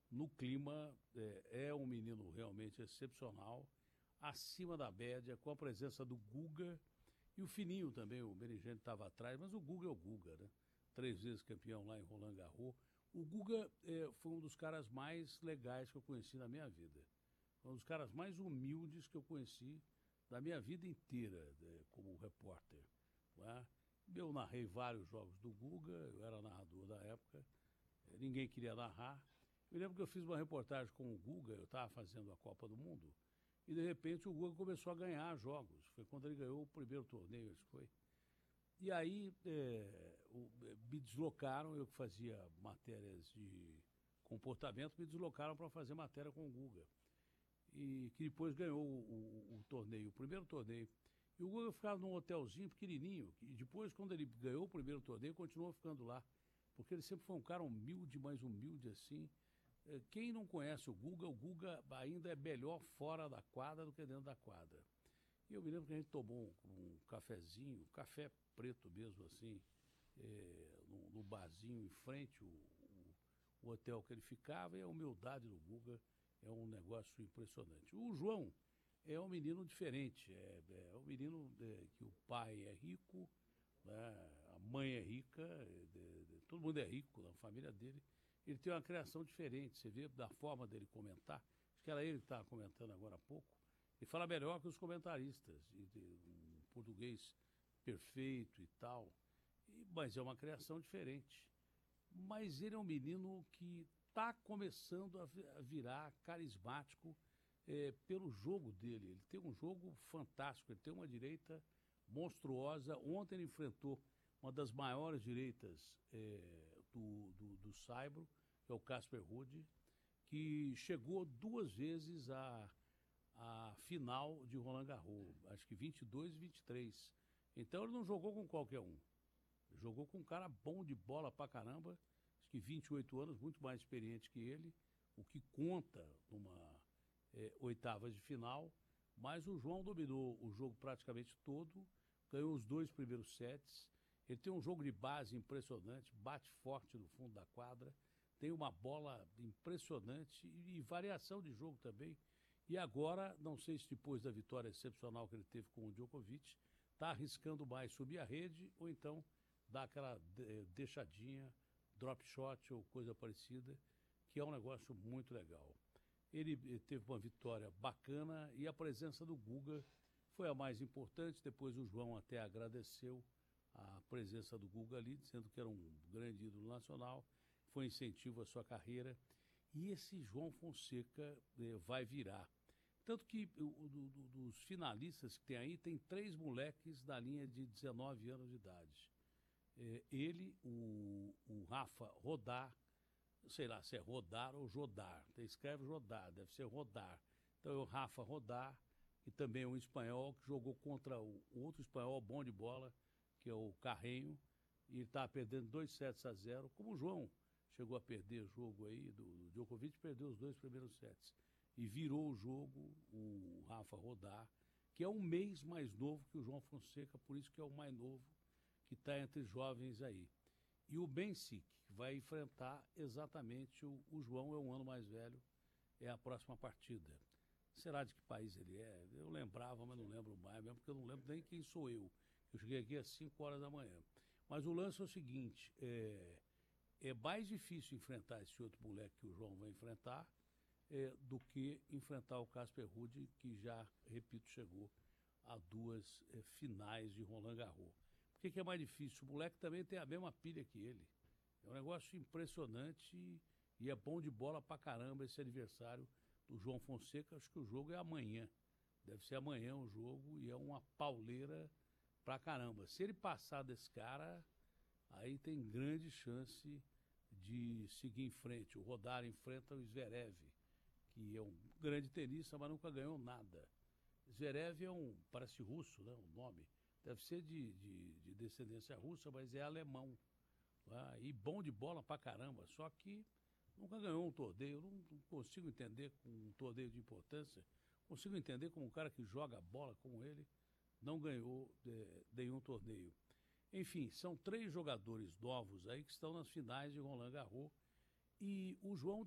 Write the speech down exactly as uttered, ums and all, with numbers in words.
no clima, é, é um menino realmente excepcional, acima da média, com a presença do Guga e o Fininho também, o Meligeni estava atrás, mas o Guga é o Guga, né? Três vezes campeão lá em Roland Garros. O Guga é, foi um dos caras mais legais que eu conheci na minha vida. Foi um dos caras mais humildes que eu conheci da minha vida inteira, né, como repórter. Não é? Eu narrei vários jogos do Guga, eu era narrador da época, ninguém queria narrar. Eu lembro que eu fiz uma reportagem com o Guga, eu estava fazendo a Copa do Mundo, e de repente o Guga começou a ganhar jogos. Foi quando ele ganhou o primeiro torneio, acho que foi. E aí é, o, me deslocaram, eu que fazia matérias de comportamento, me deslocaram para fazer matéria com o Guga. E que depois ganhou o, o, o torneio, o primeiro torneio. E o Guga ficava num hotelzinho pequenininho. E depois, quando ele ganhou o primeiro torneio, continuou ficando lá. Porque ele sempre foi um cara humilde, mais humilde assim. Quem não conhece o Guga, o Guga ainda é melhor fora da quadra do que dentro da quadra. E eu me lembro que a gente tomou um, um cafezinho, café preto mesmo assim, é, no, no barzinho em frente, o, o, o hotel que ele ficava, e a humildade do Guga é um negócio impressionante. O João é um menino diferente, é, é um menino é, que o pai é rico, né, a mãe é rica, é, de, de, todo mundo é rico na família dele. Ele tem uma criação diferente, você vê da forma dele comentar, acho que era ele que estava comentando agora há pouco, ele fala melhor que os comentaristas, e de, um português perfeito e tal, e, mas é uma criação diferente. Mas ele é um menino que está começando a virar carismático é, pelo jogo dele. Ele tem um jogo fantástico, ele tem uma direita monstruosa. Ontem ele enfrentou uma das maiores direitas é, do, do, do Saibro, que é o Casper Ruud, que chegou duas vezes à, à final de Roland Garros, acho que vinte e dois e vinte e três. Então ele não jogou com qualquer um. Jogou com um cara bom de bola pra caramba, acho que vinte e oito anos, muito mais experiente que ele, o que conta numa é, oitavas de final. Mas o João dominou o jogo praticamente todo, ganhou os dois primeiros sets. Ele tem um jogo de base impressionante, bate forte no fundo da quadra, tem uma bola impressionante e, e variação de jogo também. E agora, não sei se depois da vitória excepcional que ele teve com o Djokovic, está arriscando mais subir a rede ou então dar aquela deixadinha, drop shot ou coisa parecida, que é um negócio muito legal. Ele teve uma vitória bacana e a presença do Guga foi a mais importante. Depois o João até agradeceu a presença do Guga ali, dizendo que era um grande ídolo nacional, foi incentivo à sua carreira. E esse João Fonseca eh, vai virar. Tanto que o, do, do, dos finalistas que tem aí, tem três moleques da linha de dezenove anos de idade. É, ele, o, o Rafa Rodar, sei lá se é Rodar ou Jodar, escreve Jodar, deve ser Rodar. Então é o Rafa Rodar, que também é um espanhol, que jogou contra o, o outro espanhol bom de bola, que é o Carreño, e ele estava perdendo dois sets a zero, como o João chegou a perder o jogo aí, do, do Djokovic perdeu os dois primeiros sets. E virou o jogo o Rafa Rodar, que é um mês mais novo que o João Fonseca, por isso que é o mais novo que está entre jovens aí. E o Bensik vai enfrentar exatamente o, o João, é um ano mais velho, é a próxima partida. Será de que país ele é? Eu lembrava, mas não lembro mais, mesmo porque eu não lembro nem quem sou eu. Eu cheguei aqui às cinco horas da manhã. Mas o lance é o seguinte, é, é mais difícil enfrentar esse outro moleque que o João vai enfrentar é, do que enfrentar o Casper Ruud, que já, repito, chegou a duas é, finais de Roland Garros. Por que, que é mais difícil? O moleque também tem a mesma pilha que ele. É um negócio impressionante e, e é bom de bola pra caramba esse aniversário do João Fonseca. Acho que o jogo é amanhã. Deve ser amanhã o jogo e é uma pauleira pra caramba. Se ele passar desse cara, aí tem grande chance de seguir em frente. O Rodar enfrenta o Zverev, que é um grande tenista, mas nunca ganhou nada. Zverev é um, parece russo, né, o nome. Deve ser de, de, de descendência russa, mas é alemão. Ah, e bom de bola pra caramba. Só que nunca ganhou um torneio. Eu não, não consigo entender com um torneio de importância. Consigo entender como um cara que joga bola como ele não ganhou de, nenhum torneio. Enfim, são três jogadores novos aí que estão nas finais de Roland Garros. E o João